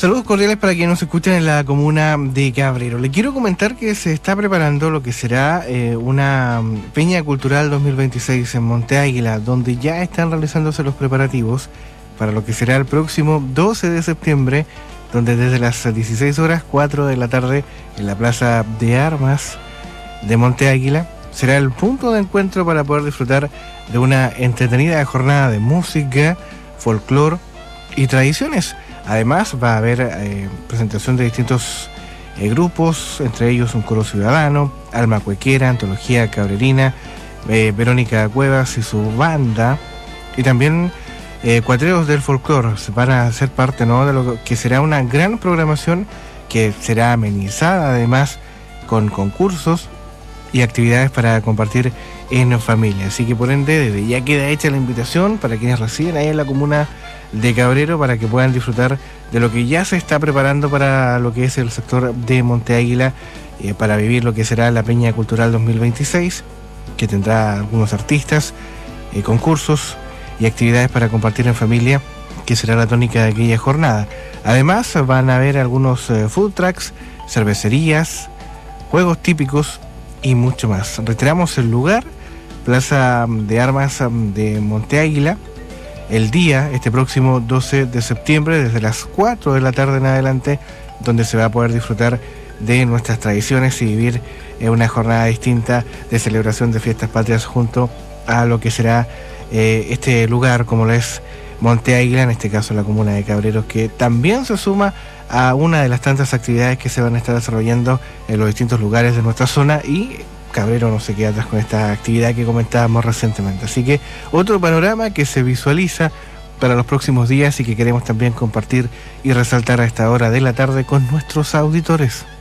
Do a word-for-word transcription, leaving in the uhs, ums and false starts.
Saludos cordiales para quienes nos escuchan en la comuna de Cabrero. Le quiero comentar que se está preparando lo que será eh, una Peña Cultural dos mil veintiséis en Monte Águila, donde ya están realizándose los preparativos para lo que será el próximo doce de septiembre, donde desde las dieciséis horas, cuatro de la tarde, en la Plaza de Armas de Monte Águila, será el punto de encuentro para poder disfrutar de una entretenida jornada de música, folclore y tradiciones. Además va a haber eh, presentación de distintos eh, grupos, entre ellos un coro ciudadano, Alma Cuequera, Antología Cabrerina, eh, Verónica Cuevas y su banda, y también eh, cuatreros del folclore. Se van a hacer parte, ¿no?, de lo que será una gran programación que será amenizada además con concursos y actividades para compartir en familia. Así que por ende, desde ya queda hecha la invitación para quienes residen ahí en la comuna de Cabrero para que puedan disfrutar de lo que ya se está preparando para lo que es el sector de Monte Águila, eh, para vivir lo que será la Peña Cultural dos mil veintiséis, que tendrá algunos artistas, eh, concursos y actividades para compartir en familia, que será la tónica de aquella jornada. Además van a haber algunos eh, food trucks, cervecerías, juegos típicos y mucho más. Reiteramos el lugar: Plaza de Armas de Monte Águila, el día, este próximo doce de septiembre, desde las cuatro de la tarde en adelante, donde se va a poder disfrutar de nuestras tradiciones y vivir eh, una jornada distinta de celebración de fiestas patrias junto a lo que será eh, este lugar, como lo es Monte Águila, en este caso la comuna de Cabreros, que también se suma a una de las tantas actividades que se van a estar desarrollando en los distintos lugares de nuestra zona, y Cabrero no se queda atrás con esta actividad que comentábamos recientemente. Así que otro panorama que se visualiza para los próximos días y que queremos también compartir y resaltar a esta hora de la tarde con nuestros auditores.